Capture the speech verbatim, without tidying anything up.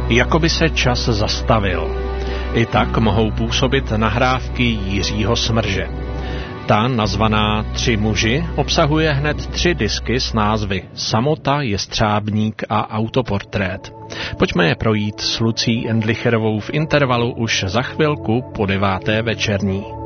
Jako by se čas zastavil. I tak mohou působit nahrávky Jiřího Smrže. Ta, nazvaná Tři muži, obsahuje hned tři disky s názvy Samota, Jestřábník a Autoportrét. Pojďme je projít s Lucí Endlicherovou v intervalu už za chvilku po deváté večerní.